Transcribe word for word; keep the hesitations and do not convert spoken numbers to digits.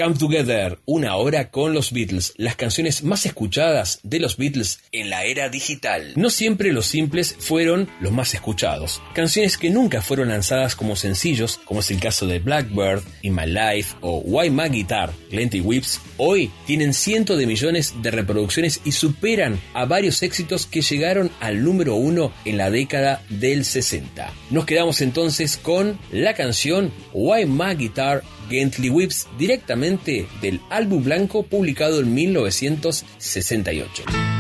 Come Together, una hora con los Beatles, las canciones más escuchadas de los Beatles en la era digital. No siempre los simples fueron los más escuchados. Canciones que nunca fueron lanzadas como sencillos, como es el caso de Blackbird, In My Life o Why My Guitar, Plenty Whips, hoy tienen cientos de millones de reproducciones y superan a varios éxitos que llegaron al número uno en la década del sesenta. Nos quedamos entonces con la canción Why My Guitar Gently Weeps, directamente del álbum blanco publicado en mil novecientos sesenta y ocho.